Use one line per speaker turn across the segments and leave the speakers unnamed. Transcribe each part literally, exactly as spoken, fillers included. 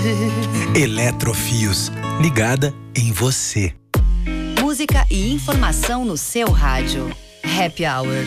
Eletrofios, ligada em você.
Música e informação no seu rádio. Happy Hour.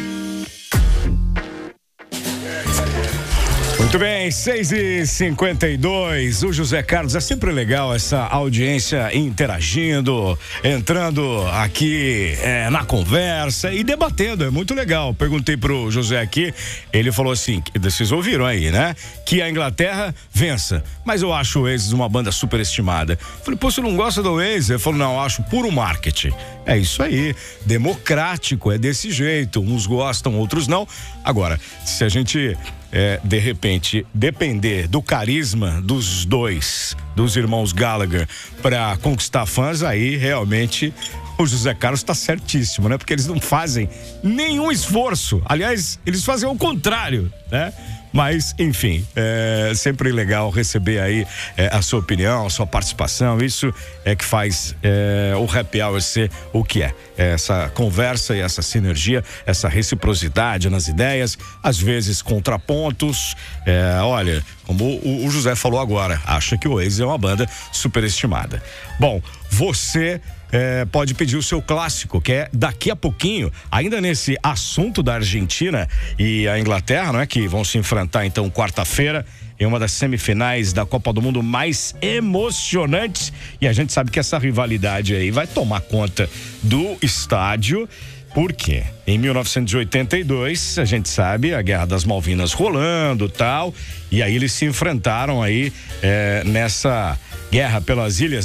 Muito bem, seis e cinquenta e dois, o José Carlos, é sempre legal essa audiência interagindo, entrando aqui é, na conversa e debatendo, é muito legal. Perguntei pro José aqui, ele falou assim, vocês ouviram aí, né? Que a Inglaterra vença, mas eu acho o Oasis uma banda superestimada. Falei, pô, você não gosta do Oasis? Ele falou, não, eu acho puro marketing. É isso aí, democrático, é desse jeito, uns gostam, outros não. Agora, se a gente... É, de repente, depender do carisma dos dois, dos irmãos Gallagher, para conquistar fãs, aí realmente o José Carlos está certíssimo, né? Porque eles não fazem nenhum esforço. Aliás, eles fazem o contrário, né? Mas, enfim, é sempre legal receber aí é, a sua opinião, a sua participação. Isso é que faz é, o Happy Hour ser o que é. Essa conversa e essa sinergia, essa reciprocidade nas ideias, às vezes contrapontos. É, olha, como o, o José falou agora, acha que o Oasis é uma banda superestimada. Bom, você... É, pode pedir o seu clássico, que é daqui a pouquinho, ainda nesse assunto da Argentina e a Inglaterra, não é? Que vão se enfrentar então quarta-feira em uma das semifinais da Copa do Mundo mais emocionantes, e a gente sabe que essa rivalidade aí vai tomar conta do estádio. Por quê? Em mil novecentos e oitenta e dois, a gente sabe, a Guerra das Malvinas rolando, tal, e aí eles se enfrentaram aí é, nessa guerra pelas ilhas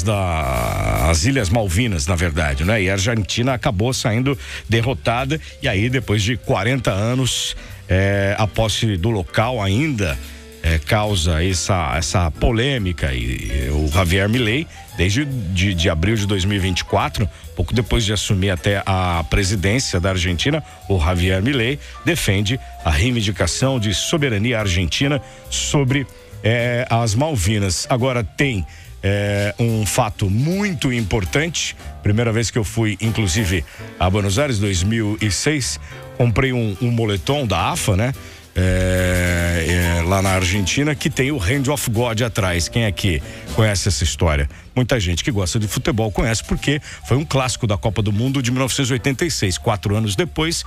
da as Ilhas Malvinas, na verdade, né? E a Argentina acabou saindo derrotada, e aí depois de quarenta anos, é, a posse do local ainda é, causa essa, essa polêmica, e, e o Javier Milei, desde de, de abril de dois mil e vinte e quatro, pouco depois de assumir até a presidência da Argentina, o Javier Milei defende a reivindicação de soberania argentina sobre é, as Malvinas. Agora tem É, um fato muito importante. Primeira vez que eu fui, inclusive, a Buenos Aires, dois mil e seis, comprei um, um moletom da A F A, né? É, é, lá na Argentina, que tem o Hand of God atrás. Quem aqui conhece essa história? Muita gente que gosta de futebol conhece, porque foi um clássico da Copa do Mundo de mil novecentos e oitenta e seis. Quatro anos depois,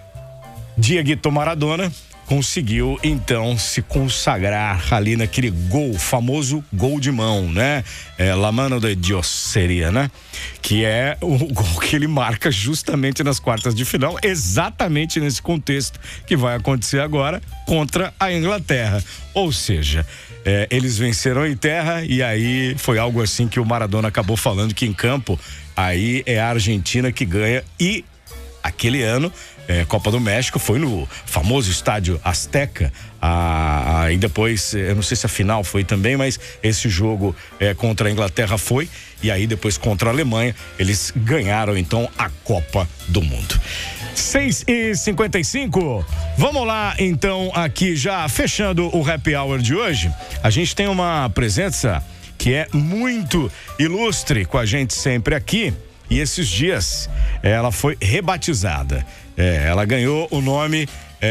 Dieguito Maradona conseguiu então se consagrar ali naquele gol, famoso gol de mão, né? É, La Mano de Dios seria, né? Que é o gol que ele marca justamente nas quartas de final, exatamente nesse contexto que vai acontecer agora contra a Inglaterra. Ou seja, é, eles venceram em terra, e aí foi algo assim que o Maradona acabou falando, que em campo aí é a Argentina que ganha. E aquele ano, é, Copa do México, foi no famoso estádio Azteca, a, a, e depois, eu não sei se a final foi também, mas esse jogo é, contra a Inglaterra foi, e aí depois contra a Alemanha, eles ganharam então a Copa do Mundo. seis e cinquenta e cinco, vamos lá então, aqui já fechando o Happy Hour de hoje. A gente tem uma presença que é muito ilustre com a gente sempre aqui, e esses dias ela foi rebatizada. É, ela ganhou o nome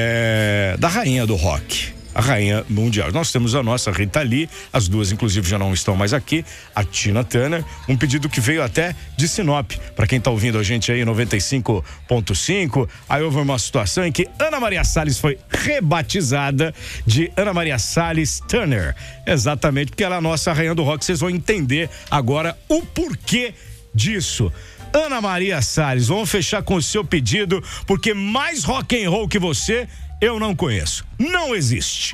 é, da rainha do rock, a rainha mundial. Nós temos a nossa Rita Lee, as duas inclusive já não estão mais aqui, a Tina Turner, um pedido que veio até de Sinop, para quem tá ouvindo a gente aí, noventa e cinco ponto cinco. Aí houve uma situação em que Ana Maria Salles foi rebatizada de Ana Maria Salles Turner, exatamente porque ela é a nossa rainha do rock. Vocês vão entender agora o porquê disso. Ana Maria Salles, vamos fechar com o seu pedido, porque mais rock and roll que você eu não conheço, não existe.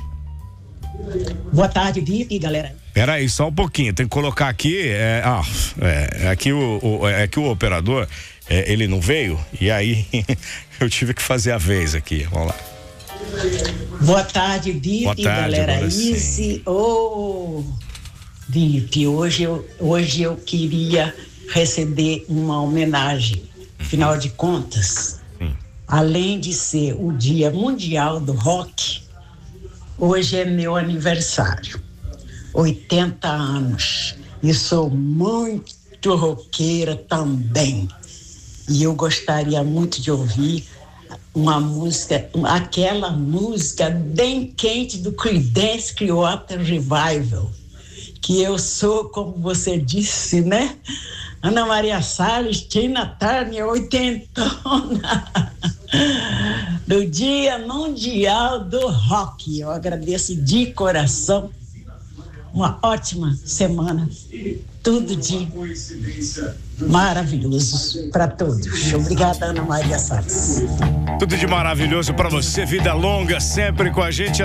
Boa tarde, Vivi, galera.
Peraí, só um pouquinho, tem que colocar aqui, é, ah, é, aqui o, o, é que o operador, é, ele não veio, e aí eu tive que fazer a vez aqui, vamos lá.
Boa tarde, Vivi,
Boa tarde,
galera. Esse, ô, Vivi, hoje eu, hoje eu queria receber uma homenagem. Afinal de contas, hum. além de ser o Dia Mundial do Rock, hoje é meu aniversário, oitenta anos, e sou muito roqueira também. E eu gostaria muito de ouvir uma música, aquela música bem quente do Creedence Clearwater Revival, que eu sou, como você disse, né? Ana Maria Salles, Tina Turner, oitentona, do Dia Mundial do Rock. Eu agradeço de coração. Uma ótima semana. Tudo de maravilhoso para todos. Obrigada, Ana Maria Salles.
Tudo de maravilhoso para você. Vida longa sempre com a gente.